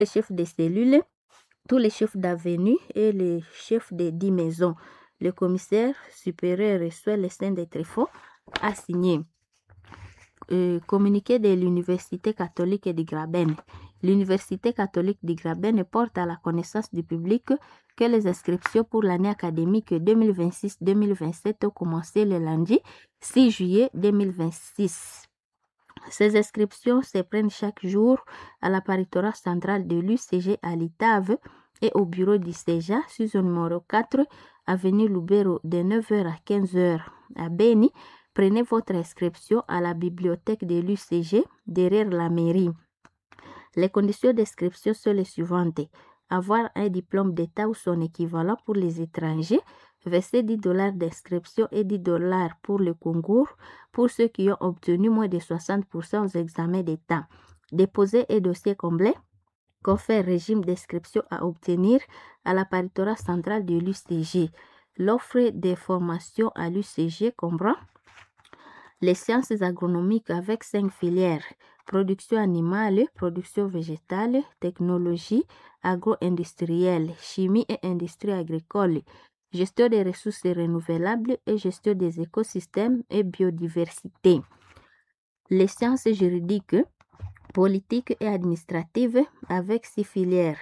les chefs de cellules, tous les chefs d'avenue et les chefs de 10 maisons. Le commissaire supérieur reçoit les saints des tréfonds à signer. Communiqué de l'Université catholique de Graben. L'Université catholique de Graben porte à la connaissance du public que les inscriptions pour l'année académique 2026-2027 ont commencé le lundi 6 juillet 2026. Ces inscriptions se prennent chaque jour à l'apparitoire central de l'UCG à Litave et au bureau du CEJA, sur le numéro 4, avenue Lubero, de 9h à 15h à Beni. Prenez votre inscription à la bibliothèque de l'UCG, derrière la mairie. Les conditions d'inscription sont les suivantes. Avoir un diplôme d'État ou son équivalent pour les étrangers, verser $10 d'inscription et $10 pour le concours pour ceux qui ont obtenu moins de 60% aux examens d'État. Déposer un dossier complet, confère régime d'inscription à obtenir à l'apparitoire central de l'UCG. L'offre de formation à l'UCG comprend les sciences agronomiques avec 5 filières: production animale, production végétale, technologie agro-industrielle, chimie et industrie agricole, gestion des ressources renouvelables et gestion des écosystèmes et biodiversité. Les sciences juridiques, politiques et administratives avec 6 filières: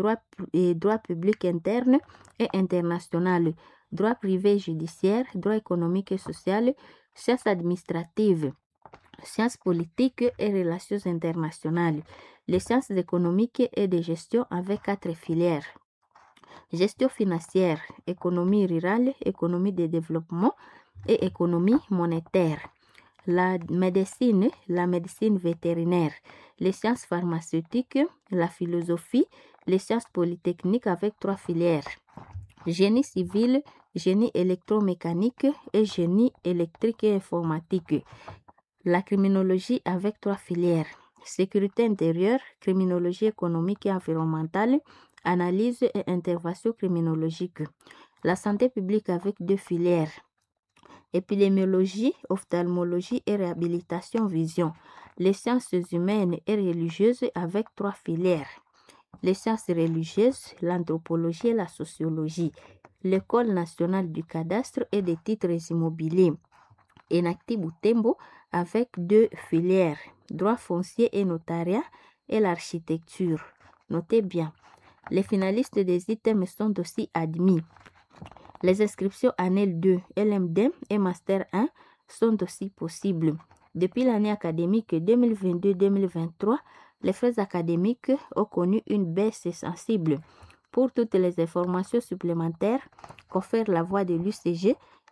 droit public interne et international, droit privé judiciaire, droit économique et social, sciences administratives, sciences politiques et relations internationales. Les sciences économiques et de gestion avec 4 filières: gestion financière, économie rurale, économie de développement et économie monétaire. La médecine vétérinaire, les sciences pharmaceutiques, la philosophie, les sciences polytechniques avec 3 filières: génie civil, génie électromécanique et génie électrique et informatique. La criminologie avec 3 filières: sécurité intérieure, criminologie économique et environnementale, analyse et intervention criminologique. La santé publique avec 2 filières: épidémiologie, ophtalmologie et réhabilitation vision. Les sciences humaines et religieuses avec 3 filières: les sciences religieuses, l'anthropologie et la sociologie. L'école nationale du cadastre et des titres immobiliers. Enacti Butembo avec 2 filières: droit foncier et notariat et l'architecture. Notez bien, les finalistes des items sont aussi admis. Les inscriptions ANEL 2, LM2 et Master 1 sont aussi possibles. Depuis l'année académique 2022-2023, les frais académiques ont connu une baisse sensible. Pour toutes les informations supplémentaires, confère la voix de l'UCG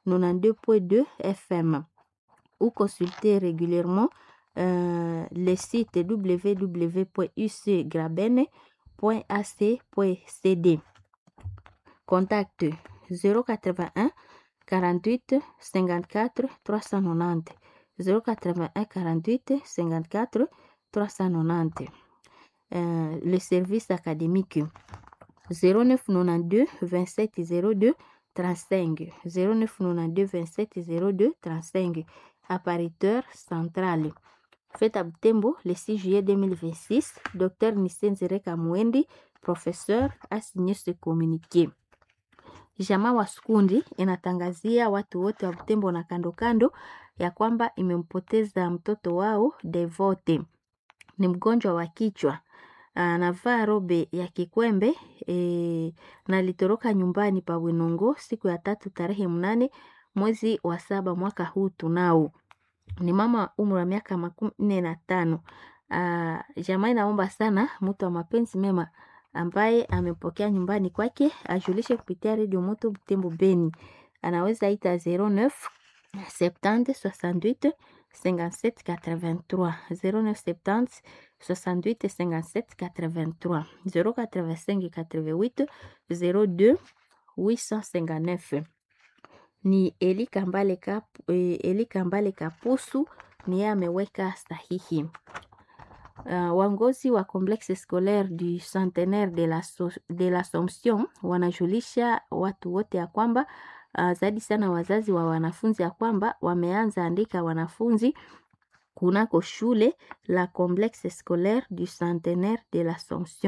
92.2 FM ou consulter régulièrement le site www.ucgraben.ac.cd. Contact 081 48 54 390 081 48 54 390. Le service académique 0992 27 02 35 0992 27 02 35. Appariteur central. Fête à Butembo le 6 juillet 2026. Dr Nisenzere Kamwendi, professeur, a signé ce communiqué. Jamaa wa Skundi inatangazia watu wote wa Butembo na kando kando ya kwamba imempoteza mtoto wao Devote. Ni mgonjwa wa kichwa. Anavaa robe ya kikwembe na alitoroka nyumbani pa Winongo siku ya 3 tarehe 8 mwezi wa 7 mwaka huu tunao. Ni mama umri wa miaka 45. Jamaa inaomba sana mtu wa mapenzi mema ambaye amepokea nyumbani kwake ajulishe kupitia Radio Moto Butembo Beni. Anaweza ita 09 70 68 57 83 09 70 68 57 83 085 88 02 859. Ni Eli Kambale Kapusu ni yeye ameweka sahihi. Waongozi wa complexe scolaire du centenaire de l'Assomption wanajulisha watu wote ya kwamba zaidi sana wazazi wa wanafunzi ya kwamba wameanza andika wanafunzi kunako shule la complexe scolaire du centenaire de l'Assomption.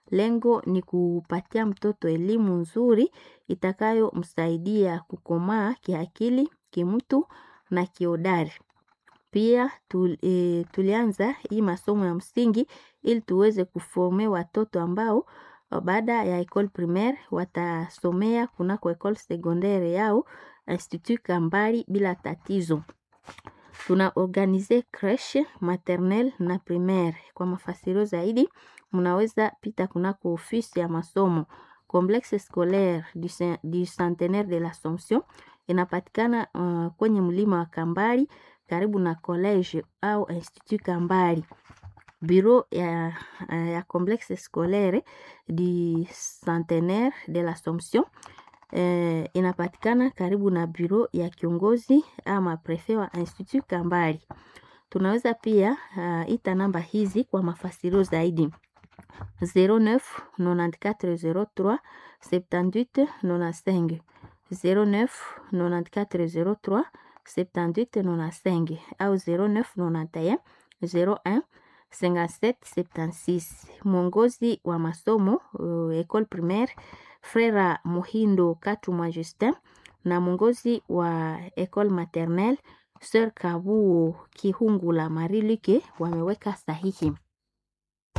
Lengo ni kupatia mtoto elimu nzuri itakayomsaidia kukomaa kiakili, kimtu na kiodari. Pia tulianza hii masomo ya msingi ili tuweze kuforme watoto ambao baada ya école primaire watasomea kunako école secondaire yao Institut Kambali bila tatizo. Tuna organize creche maternelle na primaire. Kwa mafasirio zaidi mnaweza pita kunako ofisi ya masomo Complexe scolaire du Centenaire de l'Assomption, inapatikana kwenye mlima wa Kambali karibu na college au Institut Kambali. Bureau ya Complexe scolaire du Centenaire de l'Assomption inapatikana karibu na bureau ya kiongozi ama prefet wa Institut Kambali. Tunaweza pia ita namba hizi kwa mafasirio zaidi: 09 94 03 78 95, 09 94 03 78 95 au 09 91 01 57 76. Mwongozi wa masomo école primaire Frère Muhindo Katumwa Justin na mwongozi wa école maternelle Sœur Kabuo Kihungula Marilike wameweka sahihi.